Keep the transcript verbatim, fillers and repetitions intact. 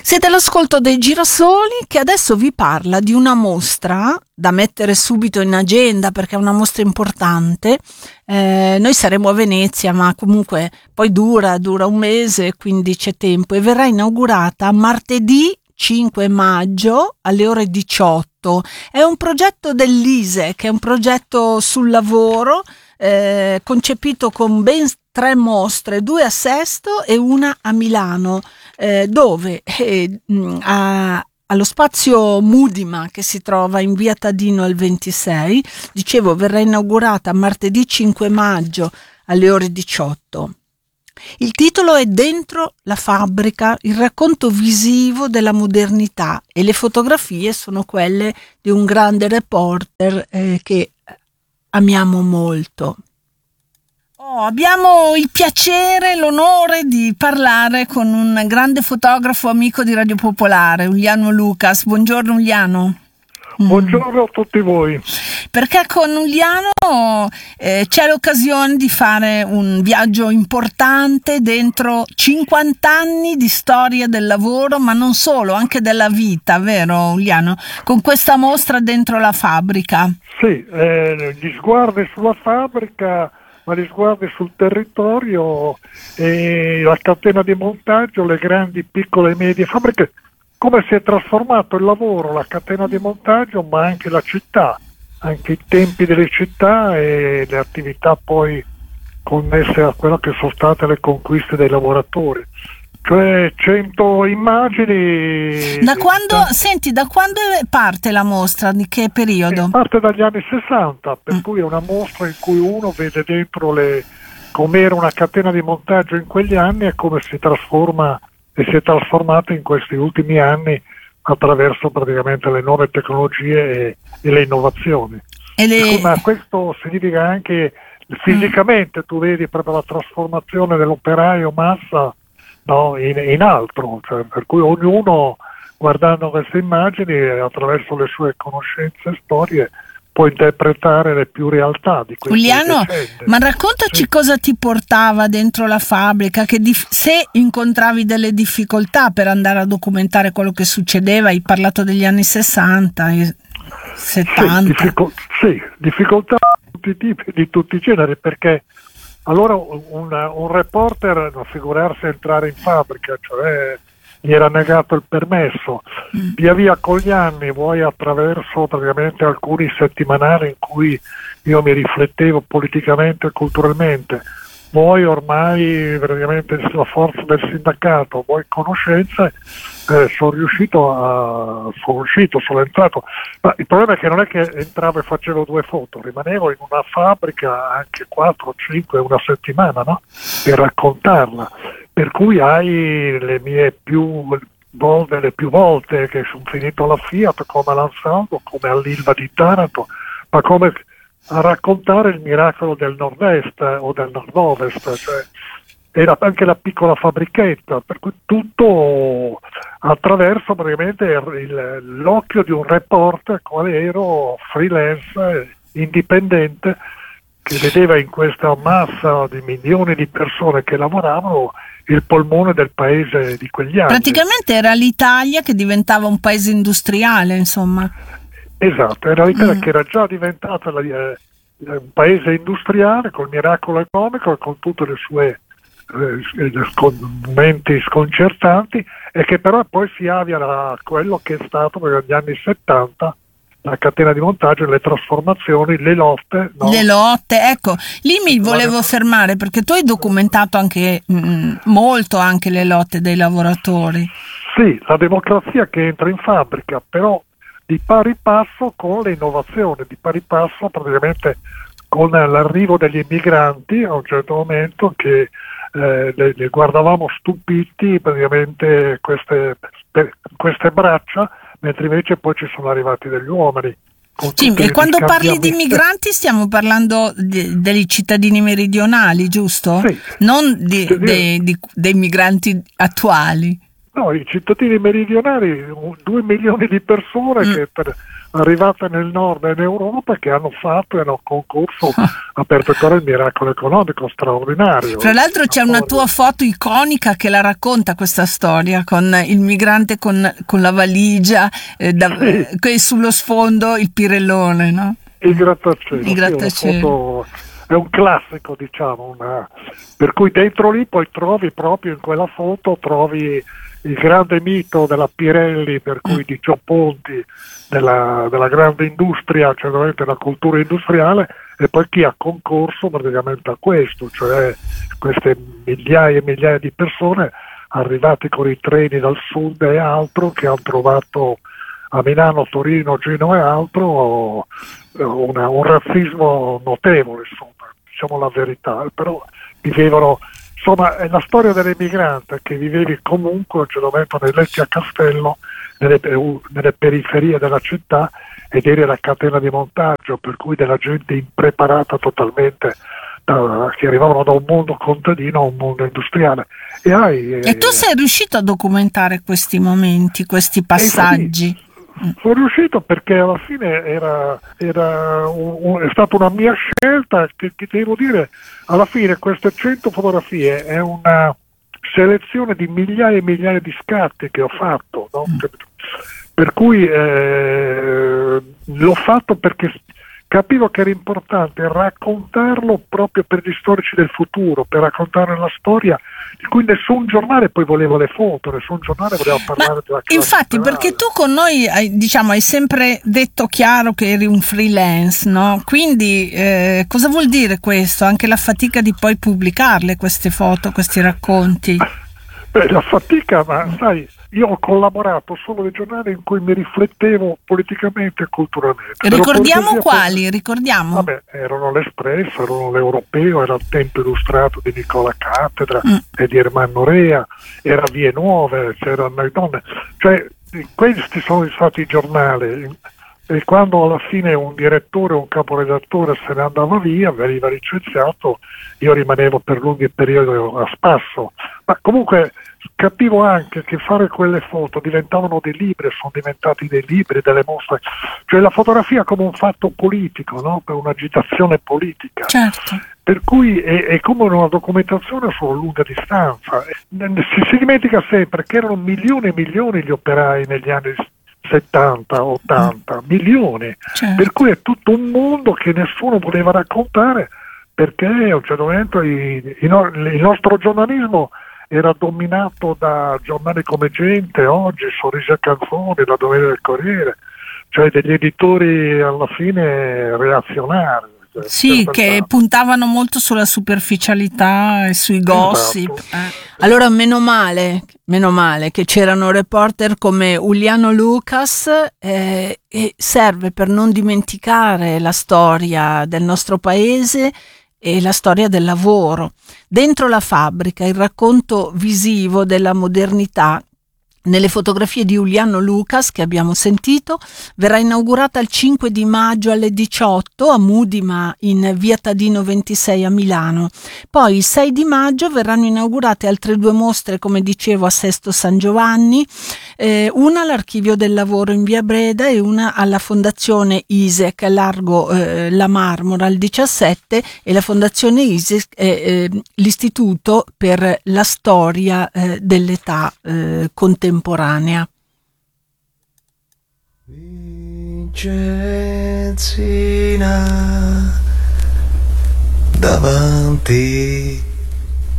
Siete all'ascolto dei Girasoli, che adesso vi parla di una mostra da mettere subito in agenda perché è una mostra importante. Eh, noi saremo a Venezia, ma comunque poi dura, dura un mese, quindi c'è tempo, e verrà inaugurata martedì cinque maggio alle ore diciotto. È un progetto dell'I S E, che è un progetto sul lavoro, eh, concepito con ben tre mostre, due a Sesto e una a Milano, eh, dove eh, a, allo spazio Mudima, che si trova in via Tadino al ventisei, dicevo, verrà inaugurata martedì cinque maggio alle ore diciotto. Il titolo è Dentro la fabbrica, il racconto visivo della modernità, e le fotografie sono quelle di un grande reporter eh, che amiamo molto. Oh, abbiamo il piacere, l'onore di parlare con un grande fotografo amico di Radio Popolare, Uliano Lucas. Buongiorno Uliano. Buongiorno a tutti voi. Perché con Uliano eh, c'è l'occasione di fare un viaggio importante dentro cinquanta anni di storia del lavoro, ma non solo, anche della vita, vero Uliano? Con questa mostra Dentro la fabbrica. Sì, eh, gli sguardi sulla fabbrica, ma gli sguardi sul territorio, e la catena di montaggio, le grandi, piccole e medie fabbriche, come si è trasformato il lavoro, la catena di montaggio, ma anche la città, anche i tempi delle città e le attività poi connesse a quello che sono state le conquiste dei lavoratori. Cioè cento immagini. Da quando, di... senti, da quando parte la mostra? Di che periodo? E parte dagli anni sessanta, per mm. cui è una mostra in cui uno vede dentro le com'era una catena di montaggio in quegli anni e come si trasforma e si è trasformata in questi ultimi anni attraverso praticamente le nuove tecnologie e, e le innovazioni. E le... Ma questo significa anche fisicamente, tu vedi proprio la trasformazione dell'operaio massa, no, in, in altro, cioè, per cui ognuno, guardando queste immagini attraverso le sue conoscenze e storie, può interpretare le più realtà di queste Uliano, vicende. Ma raccontaci sì. Cosa ti portava dentro la fabbrica, che dif- se incontravi delle difficoltà per andare a documentare quello che succedeva. Hai parlato degli anni sessanta e settanta. Sì, difficol- sì, difficoltà di tutti i tipi, di tutti i generi, perché allora un, un reporter, non figurarsi entrare in fabbrica, cioè gli era negato il permesso. Mm. Via via con gli anni, vuoi attraverso praticamente alcuni settimanali in cui io mi riflettevo politicamente e culturalmente, vuoi ormai praticamente la forza del sindacato, vuoi conoscenze, eh, sono riuscito a sono uscito, sono entrato, ma il problema è che non è che entravo e facevo due foto, rimanevo in una fabbrica anche quattro, cinque, una settimana, no? Per raccontarla, per cui hai le mie più volte, le più volte che sono finito alla Fiat, come all'Ansaldo, come all'Ilva di Taranto, ma come a raccontare il miracolo del nord-est eh, o del nord-ovest, cioè era anche la piccola fabbrichetta, per cui tutto attraverso praticamente il, l'occhio di un reporter, quale ero, freelance, indipendente, che vedeva in questa massa di milioni di persone che lavoravano il polmone del paese di quegli anni. Praticamente era l'Italia che diventava un paese industriale, insomma. Esatto, era l'Italia mm. che era già diventata la, eh, un paese industriale col miracolo economico e con tutte le sue eh, scon- momenti sconcertanti, e che però poi si avvia a quello che è stato negli anni settanta la catena di montaggio, le trasformazioni, le lotte. No? Le lotte, ecco, lì mi volevo fermare perché tu hai documentato anche mh, molto anche le lotte dei lavoratori. Sì, la democrazia che entra in fabbrica, però di pari passo con le innovazioni, di pari passo praticamente con l'arrivo degli immigranti a un certo momento, che eh, le, le guardavamo stupiti praticamente queste, queste braccia, mentre invece poi ci sono arrivati degli uomini. Sì, e quando parli di migranti stiamo parlando di, dei cittadini meridionali, giusto? Sì. Non di, dei, di, dei migranti attuali. No, i cittadini meridionali, due milioni di persone mm. che per, arrivate nel nord e in Europa che hanno fatto e hanno concorso a perpetuare il miracolo economico straordinario. Tra l'altro c'è una tua foto iconica che la racconta questa storia, con il migrante con, con la valigia eh, da, sì. eh, sullo sfondo il pirellone, no? Il grattacielo. Il grattacielo. Sì, è un classico, diciamo, una, per cui dentro lì poi trovi proprio in quella foto trovi il grande mito della Pirelli, per cui di Gio Ponti, della, della grande industria, cioè della cultura industriale, e poi chi ha concorso praticamente a questo, cioè queste migliaia e migliaia di persone arrivati con i treni dal sud e altro, che hanno trovato a Milano, Torino, Genova e altro una, un razzismo notevole, insomma, diciamo la verità, però vivevano. Insomma, è la storia dell'emigrante che vivevi comunque a un certo momento nei letti a Castello, nelle, nelle periferie della città, ed eri la catena di montaggio, per cui della gente impreparata totalmente, da, che arrivavano da un mondo contadino a un mondo industriale. E, hai, e tu sei riuscito a documentare questi momenti, questi passaggi? Sono riuscito perché alla fine era, era un, un, è stata una mia scelta che, che devo dire, alla fine queste cento fotografie è una selezione di migliaia e migliaia di scatti che ho fatto, no? Mm. Per cui eh, l'ho fatto perché capivo che era importante raccontarlo proprio per gli storici del futuro, per raccontare la storia di cui nessun giornale poi voleva le foto, nessun giornale voleva parlare Ma della classe infatti penale. Perché tu con noi hai, diciamo, hai sempre detto chiaro che eri un freelance, no? Quindi eh, cosa vuol dire questo? Anche la fatica di poi pubblicarle queste foto, questi racconti? Beh, la fatica, ma sai, io ho collaborato solo nei giornali in cui mi riflettevo politicamente e culturalmente. Ricordiamo quali? Per... Ricordiamo? Vabbè, erano l'Espresso, erano l'Europeo, era il Tempo Illustrato di Nicola Cattedra mm. e di Ermanno Rea, era Vie Nuove, c'erano le donne. Cioè, questi sono stati i giornali. E quando alla fine un direttore o un caporedattore se ne andava via, veniva licenziato, io rimanevo per lunghi periodi a spasso. Ma comunque capivo anche che fare quelle foto diventavano dei libri, sono diventati dei libri, delle mostre, cioè la fotografia come un fatto politico, no? Per un'agitazione politica. Certo. Per cui è, è come una documentazione sulla lunga distanza. Si, si dimentica sempre che erano milioni e milioni gli operai negli anni settanta, ottanta, milioni, certo. Per cui è tutto un mondo che nessuno voleva raccontare, perché a un certo momento i, i no, il nostro giornalismo era dominato da giornali come Gente, Oggi, Sorrisi e Canzoni, La Domenica del Corriere, cioè degli editori alla fine reazionari. Sì, che puntavano molto sulla superficialità e sui gossip. Esatto. Eh. Allora meno male, meno male che c'erano reporter come Uliano Lucas eh, e serve per non dimenticare la storia del nostro paese e la storia del lavoro. Dentro la fabbrica, il racconto visivo della modernità. Nelle fotografie di Uliano Lucas che abbiamo sentito verrà inaugurata il cinque di maggio alle diciotto a Mudima in via Tadino ventisei a Milano. Poi il sei di maggio verranno inaugurate altre due mostre, come dicevo, a Sesto San Giovanni, eh, una all'Archivio del Lavoro in via Breda e una alla Fondazione ISEC largo eh, La Marmora al diciassette, e la Fondazione ISEC è eh, l'Istituto per la Storia eh, dell'età eh, contemporanea. Vincenzina davanti